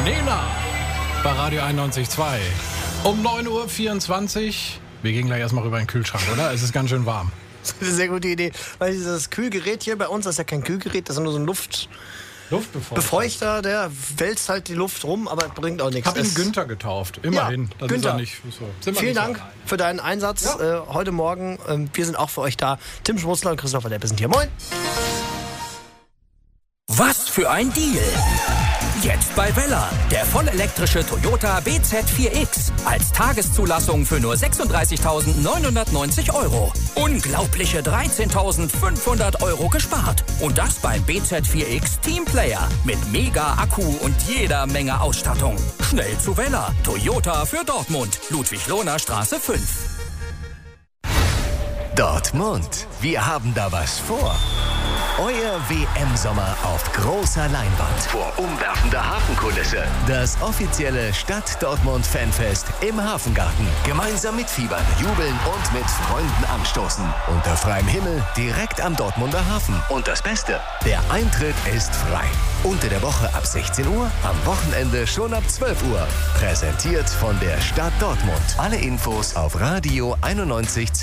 Nena bei Radio 91.2. Um 9.24 Uhr. Wir gehen gleich erstmal rüber in den Kühlschrank, oder? Es ist ganz schön warm. Das ist eine sehr gute Idee. Weil dieses Kühlgerät hier bei uns, das ist ja kein Kühlgerät, das ist nur so ein Luftbefeuchter, der wälzt halt die Luft rum, aber bringt auch nichts. Ich habe ihn Günther getauft, immerhin. Ja, Günther. Nicht so. Vielen Dank für deinen Einsatz heute Morgen. Wir sind auch für euch da. Tim Schmutzler und Christopher Deppe sind hier. Moin! Was für ein Deal! Jetzt bei Wella, der vollelektrische Toyota BZ4X. Als Tageszulassung für nur 36.990 €. Unglaubliche 13.500 € gespart. Und das beim BZ4X Teamplayer. Mit Mega-Akku und jeder Menge Ausstattung. Schnell zu Wella. Toyota für Dortmund. Ludwig-Lohner Straße 5. Dortmund, wir haben da was vor. Euer WM-Sommer auf großer Leinwand. Vor umwerfender Hafenkulisse. Das offizielle Stadt-Dortmund-Fanfest im Hafengarten. Gemeinsam mitfiebern, jubeln und mit Freunden anstoßen. Unter freiem Himmel, direkt am Dortmunder Hafen. Und das Beste, der Eintritt ist frei. Unter der Woche ab 16 Uhr, am Wochenende schon ab 12 Uhr. Präsentiert von der Stadt Dortmund. Alle Infos auf Radio 91.